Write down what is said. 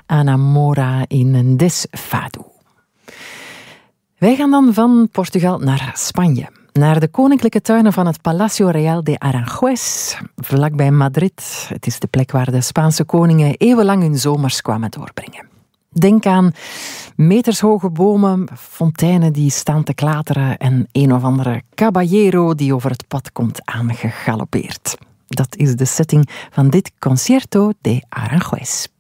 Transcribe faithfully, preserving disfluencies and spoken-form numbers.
Anamora in een Desfado. Wij gaan dan van Portugal naar Spanje. Naar de koninklijke tuinen van het Palacio Real de Aranjuez, vlakbij Madrid. Het is de plek waar de Spaanse koningen eeuwenlang hun zomers kwamen doorbrengen. Denk aan metershoge bomen, fonteinen die staan te klateren en een of andere caballero die over het pad komt aangegalopeerd. Dat is de setting van dit Concierto de Aranjuez.